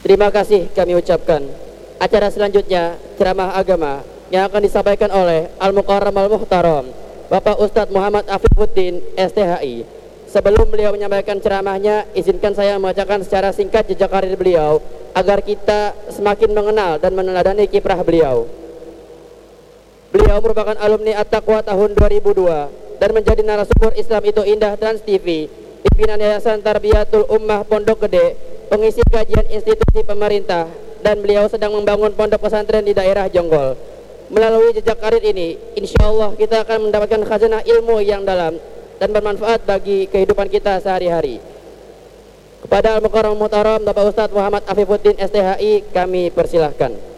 Terima kasih kami ucapkan. Acara selanjutnya ceramah agama yang akan disampaikan oleh Al-Mukarram Al-Muhtaram Bapak Ustadz Muhammad Afifuddin STHI. Sebelum beliau menyampaikan ceramahnya, izinkan saya membacakan secara singkat jejak karir beliau agar kita semakin mengenal dan meneladani kiprah beliau. Beliau merupakan alumni At-Taqwa tahun 2002 dan menjadi narasumber Islam Itu Indah Trans TV, pimpinan Yayasan Tarbiyatul Ummah Pondok Gede, pengisi kajian institusi pemerintah, dan beliau sedang membangun pondok pesantren di daerah Jonggol. Melalui jejak karir ini, insya Allah kita akan mendapatkan khazanah ilmu yang dalam dan bermanfaat bagi kehidupan kita sehari-hari. Kepada Al-Mukarram Muhtaram Bapak Ustadz Muhammad Afifuddin STHI kami persilahkan.